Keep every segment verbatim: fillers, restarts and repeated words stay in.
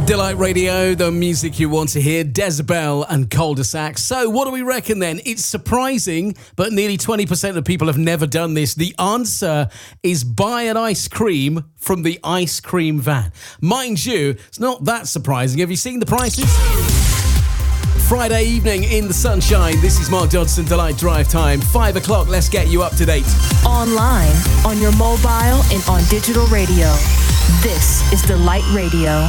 Delight Radio, the music you want to hear, Decibel and Cul-de-sac. So what do we reckon then? It's surprising, but nearly twenty percent of people have never done this. The answer is buy an ice cream from the ice cream van. Mind you, it's not that surprising. Have you seen the prices? Friday evening in the sunshine. This is Mark Dodson, Delight Drive Time. Five o'clock, let's get you up to date. Online, on your mobile, and on digital radio. This is Delight Radio.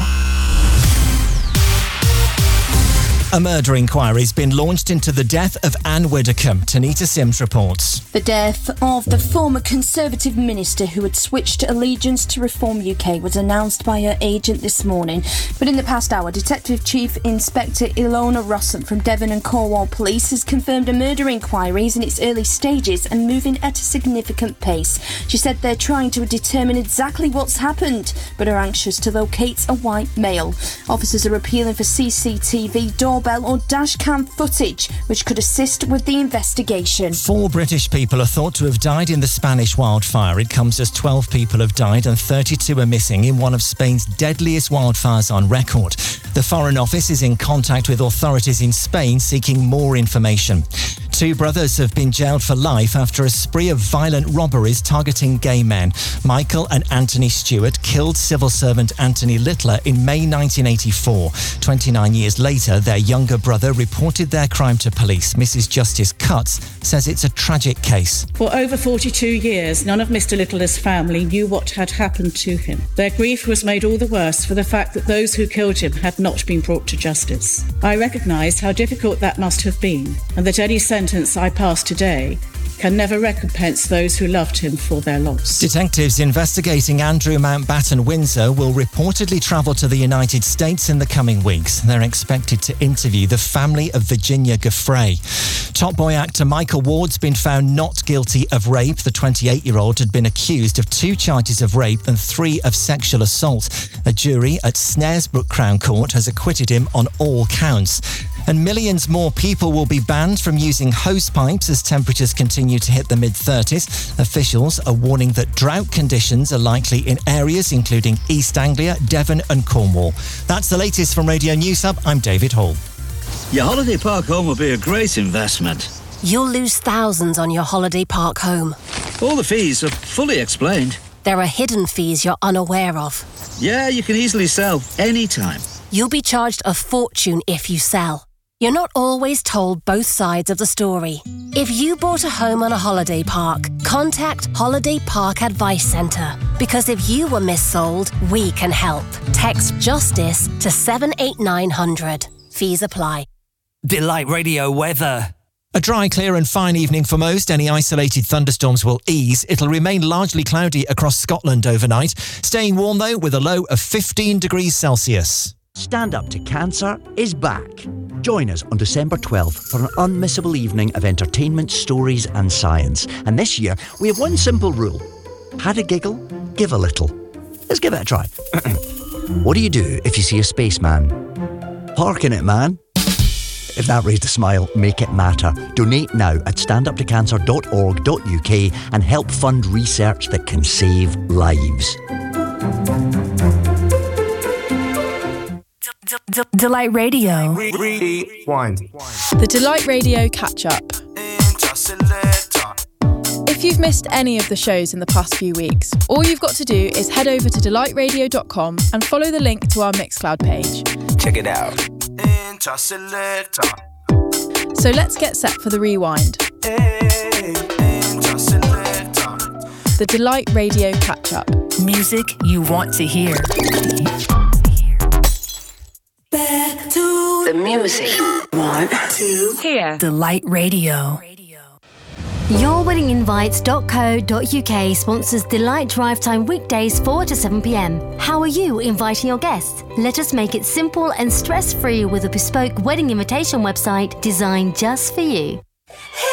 A murder inquiry has been launched into the death of Anne Widdecombe. Tanita Sims reports. The death of the former Conservative minister who had switched allegiance to Reform U K was announced by her agent this morning. But in the past hour, Detective Chief Inspector Ilona Rossum from Devon and Cornwall Police has confirmed a murder inquiry is in its early stages and moving at a significant pace. She said they're trying to determine exactly what's happened, but are anxious to locate a white male. Officers are appealing for C C T V doorbell or dash cam footage, which could assist with the investigation. Four British people are thought to have died in the Spanish wildfire. It comes as twelve people have died and thirty-two are missing in one of Spain's deadliest wildfires on record. The Foreign Office is in contact with authorities in Spain seeking more information. Two brothers have been jailed for life after a spree of violent robberies targeting gay men. Michael and Anthony Stewart killed civil servant Anthony Littler in May nineteen eighty-four. twenty-nine years later, their younger brother reported their crime to police. Missus Justice Cutts says it's a tragic case. For over forty-two years, none of Mister Littler's family knew what had happened to him. Their grief was made all the worse for the fact that those who killed him had not been brought to justice. I recognise how difficult that must have been, and that any sentence I pass today can never recompense those who loved him for their loss. Detectives investigating Andrew Mountbatten Windsor will reportedly travel to the United States in the coming weeks. They're expected to interview the family of Virginia Giuffre. Top Boy actor Michael Ward's been found not guilty of rape. The twenty-eight-year-old had been accused of two charges of rape and three of sexual assault. A jury at Snaresbrook Crown Court has acquitted him on all counts. And millions more people will be banned from using hose pipes as temperatures continue to hit the mid-thirties. Officials are warning that drought conditions are likely in areas including East Anglia, Devon and Cornwall. That's the latest from Radio News Hub. I'm David Hall. Your holiday park home will be a great investment. You'll lose thousands on your holiday park home. All the fees are fully explained. There are hidden fees you're unaware of. Yeah, you can easily sell anytime. You'll be charged a fortune if you sell. You're not always told both sides of the story. If you bought a home on a holiday park, contact Holiday Park Advice Centre. Because if you were missold, we can help. Text JUSTICE to seven eight nine hundred. Fees apply. Delight Radio weather. A dry, clear and fine evening for most. Any isolated thunderstorms will ease. It'll remain largely cloudy across Scotland overnight. Staying warm though with a low of fifteen degrees Celsius. Stand Up to Cancer is back. Join us on December twelfth for an unmissable evening of entertainment, stories and science. And this year, we have one simple rule. Had a giggle, give a little. Let's give it a try. What do you do if you see a spaceman? Park in it, man. If that raised a smile, make it matter. Donate now at stand up to cancer dot org dot U K and help fund research that can save lives. Delight Radio. Rewind. The Delight Radio catch-up. If you've missed any of the shows in the past few weeks, all you've got to do is head over to delight radio dot com and follow the link to our Mixcloud page. Check it out. So let's get set for the rewind. The Delight Radio catch-up. Music you want to hear. Back to the music. Want to hear. Delight Radio. your wedding invites dot co dot U K sponsors Delight Drive Time weekdays four to seven p.m. How are you inviting your guests? Let us make it simple and stress-free with a bespoke wedding invitation website designed just for you.